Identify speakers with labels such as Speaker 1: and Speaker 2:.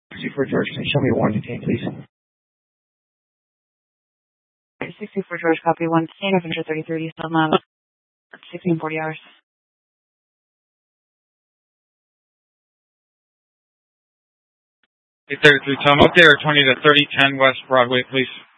Speaker 1: 64 George, can you show me one detained, please?
Speaker 2: 64 George, copy. One detained, Avenger 3030, still not 1640 hours.
Speaker 3: 833 Tom, update or 20 to 3010 West Broadway, please.